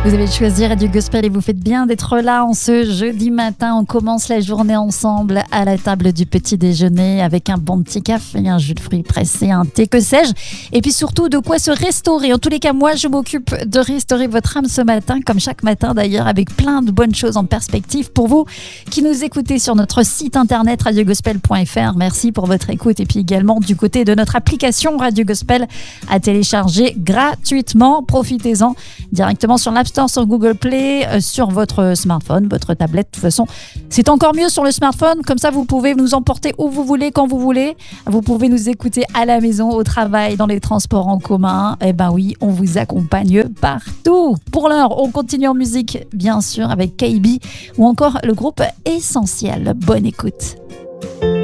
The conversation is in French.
Vous avez choisi Radio Gospel et vous faites bien d'être là en ce jeudi matin. On commence la journée ensemble à la table du petit déjeuner avec un bon petit café, un jus de fruits pressé, un thé, que sais-je. Et puis surtout, de quoi se restaurer. En tous les cas, moi, je m'occupe de restaurer votre âme ce matin, comme chaque matin d'ailleurs, avec plein de bonnes choses en perspective pour vous qui nous écoutez sur notre site internet radiogospel.fr. Merci pour votre écoute. Et puis également du côté de notre application Radio Gospel à télécharger gratuitement. Profitez-en directement sur l'App Store, sur Google Play, sur votre smartphone, votre tablette. De toute façon, c'est encore mieux sur le smartphone. Comme ça, vous pouvez nous emporter où vous voulez, quand vous voulez. Vous pouvez nous écouter à la maison, au travail, dans les transports en commun. Eh ben oui, on vous accompagne partout. Pour l'heure, on continue en musique, bien sûr, avec KB ou encore le groupe Essentiel. Bonne écoute.